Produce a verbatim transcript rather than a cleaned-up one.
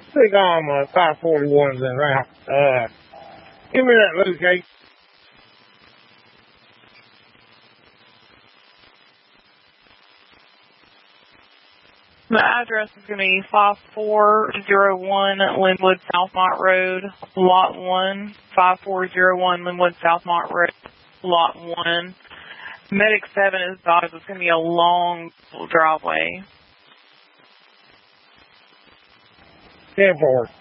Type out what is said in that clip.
think I'm uh, five forty-one then, right? Uh, give me that location. The address is going to be five four zero one Linwood Southmont Road, Lot one. five four zero one Linwood Southmont Road, Lot one. Medic seven is advised it's going to be a long driveway. ten four.